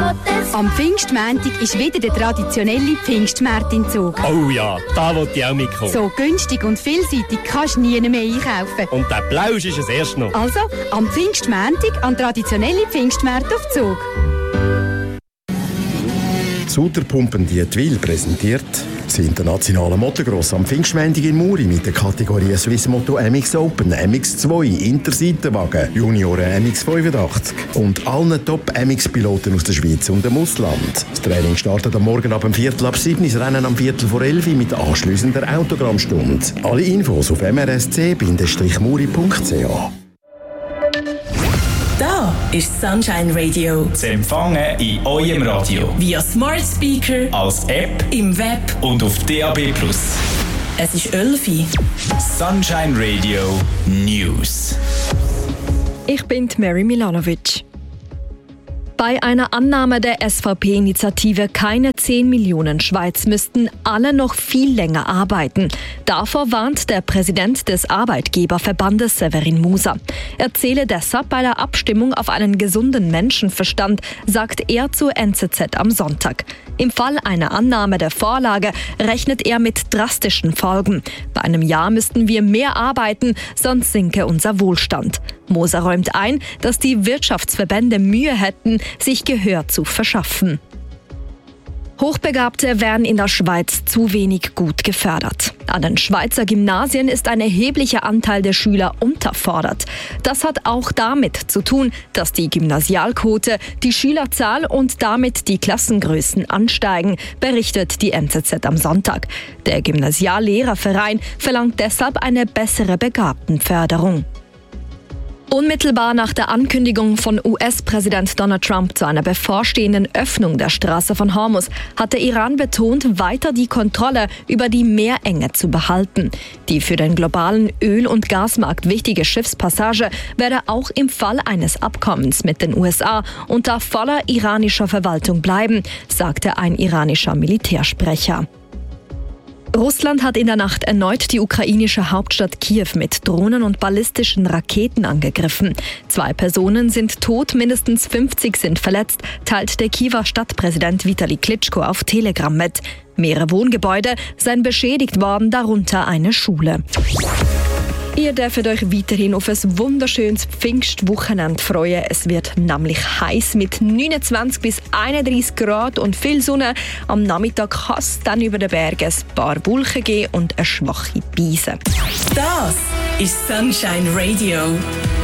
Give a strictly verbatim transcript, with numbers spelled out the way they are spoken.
Am Pfingstmontag ist wieder der traditionelle Pfingstmarkt in Zug. Oh ja, da will ich auch mitkommen. So günstig und vielseitig kannst du nie mehr einkaufen. Und der Plausch ist es erst noch. Also, am Pfingstmontag an traditionelle Pfingstmärkte auf Zug. Suterpumpen Dietwil präsentiert das internationale Motocross am Pfingstmontag in Muri mit der Kategorie Swiss Moto M X Open, M X zwei, Interseitenwagen, Junioren M X fünfundachtzig und allen Top-M X-Piloten aus der Schweiz und dem Ausland. Das Training startet am Morgen ab dem Viertel ab sieben, das Rennen am Viertel vor elf mit anschliessender Autogrammstunde. Alle Infos auf m r s c dash muri punkt c h. Da ist Sunshine Radio. Zu empfangen in eurem Radio. Via Smart Speaker, als App, im Web und auf D A B plus. Es ist Elfi. Sunshine Radio News. Ich bin Mary Milanovic. Bei einer Annahme der S V P-Initiative keine zehn Millionen Schweiz müssten alle noch viel länger arbeiten. Davor warnt der Präsident des Arbeitgeberverbandes Severin Musa. Er zähle deshalb bei der Abstimmung auf einen gesunden Menschenverstand, sagt er zu N Z Z am Sonntag. Im Fall einer Annahme der Vorlage rechnet er mit drastischen Folgen. Bei einem Ja müssten wir mehr arbeiten, sonst sinke unser Wohlstand. Moser räumt ein, dass die Wirtschaftsverbände Mühe hätten, sich Gehör zu verschaffen. Hochbegabte werden in der Schweiz zu wenig gut gefördert. An den Schweizer Gymnasien ist ein erheblicher Anteil der Schüler unterfordert. Das hat auch damit zu tun, dass die Gymnasialquote, die Schülerzahl und damit die Klassengrößen ansteigen, berichtet die N Z Z am Sonntag. Der Gymnasiallehrerverein verlangt deshalb eine bessere Begabtenförderung. Unmittelbar nach der Ankündigung von U S-Präsident Donald Trump zu einer bevorstehenden Öffnung der Straße von Hormuz hat der Iran betont, weiter die Kontrolle über die Meerenge zu behalten. Die für den globalen Öl- und Gasmarkt wichtige Schiffspassage werde auch im Fall eines Abkommens mit den U S A unter voller iranischer Verwaltung bleiben, sagte ein iranischer Militärsprecher. Russland hat in der Nacht erneut die ukrainische Hauptstadt Kiew mit Drohnen und ballistischen Raketen angegriffen. Zwei Personen sind tot, mindestens fünfzig sind verletzt, teilt der Kiewer Stadtpräsident Vitali Klitschko auf Telegram mit. Mehrere Wohngebäude seien beschädigt worden, darunter eine Schule. Ihr dürft euch weiterhin auf ein wunderschönes Pfingstwochenende freuen. Es wird nämlich heiß mit neunundzwanzig bis einunddreißig Grad und viel Sonne. Am Nachmittag kann es dann über den Bergen ein paar Wolken geben und eine schwache Brise. Das ist Sunshine Radio.